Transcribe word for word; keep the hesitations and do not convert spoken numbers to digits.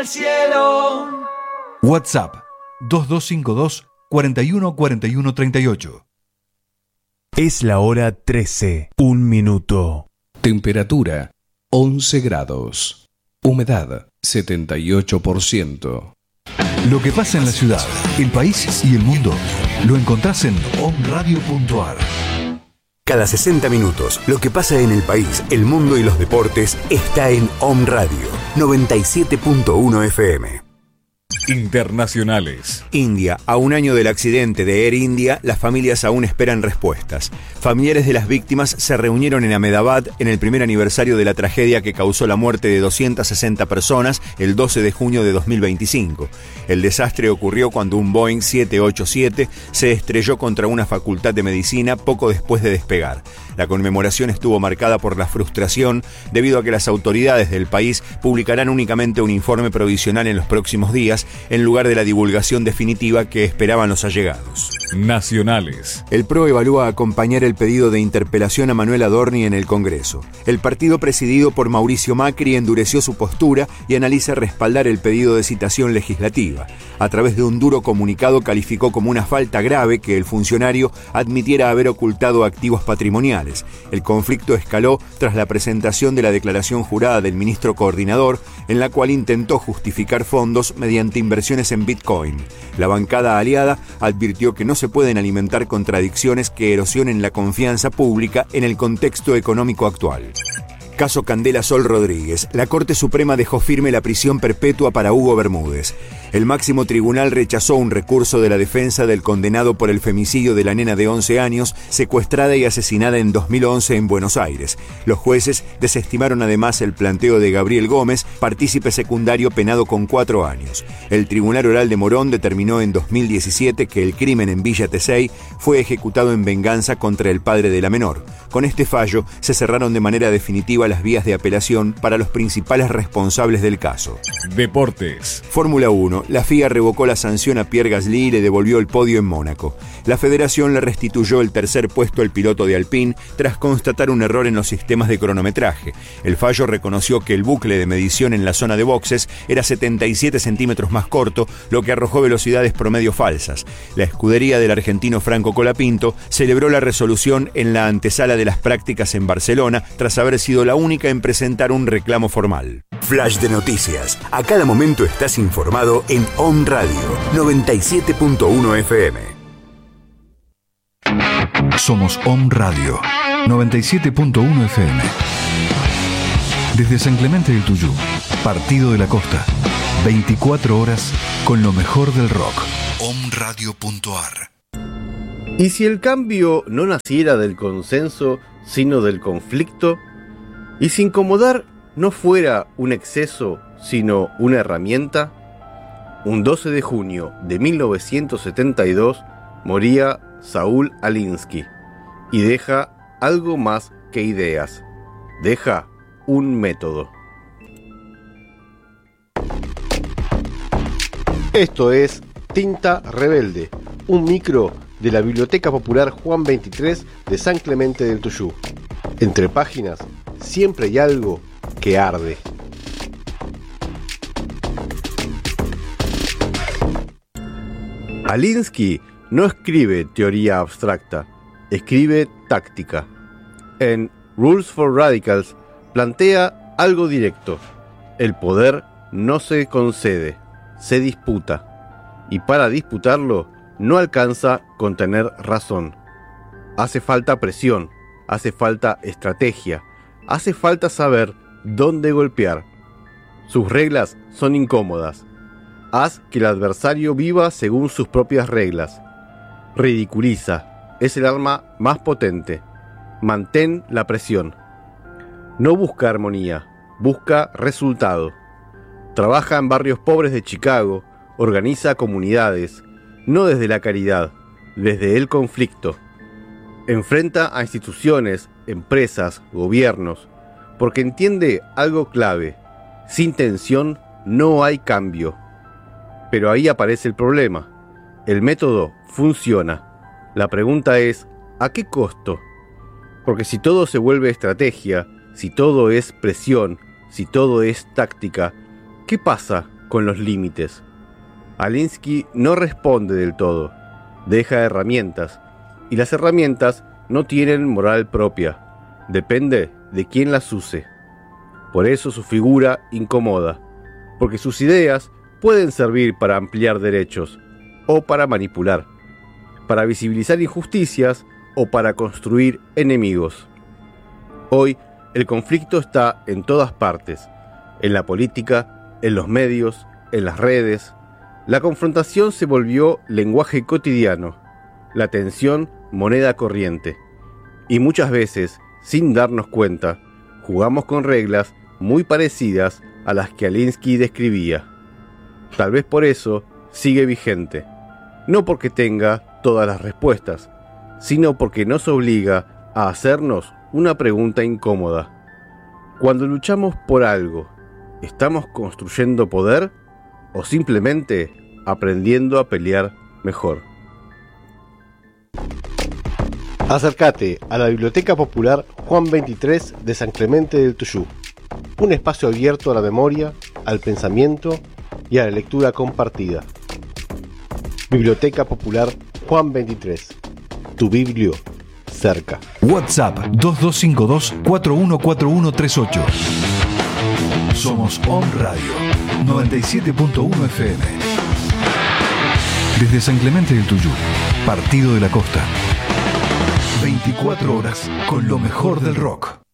cielo. WhatsApp dos dos cinco dos, cuatro uno cuatro uno tres ocho. Es la hora trece, un minuto. Temperatura once grados. Humedad setenta y ocho por ciento. Lo que pasa en la ciudad, el país y el mundo lo encontrás en omradio punto ar. Cada sesenta minutos, lo que pasa en el país, el mundo y los deportes está en Om Radio noventa y siete punto uno F M. Internacionales. India. A un año del accidente de Air India, las familias aún esperan respuestas. Familiares de las víctimas se reunieron en Ahmedabad en el primer aniversario de la tragedia que causó la muerte de doscientas sesenta personas el doce de junio de dos mil veinticinco. El desastre ocurrió cuando un Boeing siete ochenta y siete se estrelló contra una facultad de medicina poco después de despegar. La conmemoración estuvo marcada por la frustración debido a que las autoridades del país publicarán únicamente un informe provisional en los próximos días en lugar de la divulgación definitiva que esperaban los allegados. Nacionales. El P R O evalúa acompañar el pedido de interpelación a Manuel Adorni en el Congreso. El partido presidido por Mauricio Macri endureció su postura y analiza respaldar el pedido de citación legislativa. A través de un duro comunicado calificó como una falta grave que el funcionario admitiera haber ocultado activos patrimoniales. El conflicto escaló tras la presentación de la declaración jurada del ministro coordinador, en la cual intentó justificar fondos mediante inversiones en Bitcoin. La bancada aliada advirtió que no se pueden alimentar contradicciones que erosionen la confianza pública en el contexto económico actual. Caso Candela Sol Rodríguez. La Corte Suprema dejó firme la prisión perpetua para Hugo Bermúdez. El máximo tribunal rechazó un recurso de la defensa del condenado por el femicidio de la nena de once años, secuestrada y asesinada en dos mil once en Buenos Aires. Los jueces desestimaron además el planteo de Gabriel Gómez, partícipe secundario penado con cuatro años. El Tribunal Oral de Morón determinó en dos mil diecisiete que el crimen en Villa Tesey fue ejecutado en venganza contra el padre de la menor. Con este fallo se cerraron de manera definitiva las vías de apelación para los principales responsables del caso. Deportes. Fórmula uno. La F I A revocó la sanción a Pierre Gasly y le devolvió el podio en Mónaco. La federación le restituyó el tercer puesto al piloto de Alpine tras constatar un error en los sistemas de cronometraje. El fallo reconoció que el bucle de medición en la zona de boxes era setenta y siete centímetros más corto, lo que arrojó velocidades promedio falsas. La escudería del argentino Franco Colapinto celebró la resolución en la antesala de las prácticas en Barcelona tras haber sido la única en presentar un reclamo formal. Flash de noticias. A cada momento estás informado en Om Radio noventa y siete punto uno F M. Somos Om Radio noventa y siete punto uno F M. Desde San Clemente del Tuyú, Partido de la Costa, veinticuatro horas con lo mejor del rock. om radio punto ar. ¿Y si el cambio no naciera del consenso, sino del conflicto? ¿Y si incomodar no fuera un exceso, sino una herramienta? Un doce de junio de mil novecientos setenta y dos moría Saúl Alinsky y deja algo más que ideas. Deja un método. Esto es Tinta Rebelde, un micro de la Biblioteca Popular Juan veintitrés de San Clemente del Tuyú. Entre páginas siempre hay algo que arde. Alinsky no escribe teoría abstracta, escribe táctica. En Rules for Radicals plantea algo directo. El poder no se concede, se disputa. Y para disputarlo no alcanza con tener razón. Hace falta presión, hace falta estrategia, hace falta saber dónde golpear. Sus reglas son incómodas. Haz que el adversario viva según sus propias reglas. Ridiculiza. Es el arma más potente. Mantén la presión. No busca armonía, busca resultado. Trabaja en barrios pobres de Chicago, organiza comunidades, no desde la caridad, desde el conflicto. Enfrenta a instituciones, empresas, gobiernos, porque entiende algo clave. Sin tensión no hay cambio. Pero ahí aparece el problema. El método funciona. La pregunta es, ¿a qué costo? Porque si todo se vuelve estrategia, si todo es presión, si todo es táctica, ¿qué pasa con los límites. Alinsky no responde del todo, deja herramientas, y las herramientas no tienen moral propia, depende de quién las use. Por eso su figura incomoda, porque sus ideas pueden servir para ampliar derechos o para manipular, para visibilizar injusticias o para construir enemigos. Hoy el conflicto está en todas partes, en la política, en los medios, en las redes. La confrontación se volvió lenguaje cotidiano, la tensión moneda corriente. Y muchas veces, sin darnos cuenta, jugamos con reglas muy parecidas a las que Alinsky describía. Tal vez por eso sigue vigente, no porque tenga todas las respuestas, sino porque nos obliga a hacernos una pregunta incómoda. Cuando luchamos por algo, ¿estamos construyendo poder o simplemente aprendiendo a pelear mejor? Acércate a la Biblioteca Popular Juan veintitrés de San Clemente del Tuyú, un espacio abierto a la memoria, al pensamiento y a la lectura compartida. Biblioteca Popular Juan veintitrés, tu biblio cerca. WhatsApp dos dos cinco dos, cuatro uno cuatro uno tres ocho. Somos On Radio noventa y siete punto uno F M. Desde San Clemente del Tuyú, Partido de la Costa. veinticuatro horas con lo mejor del rock.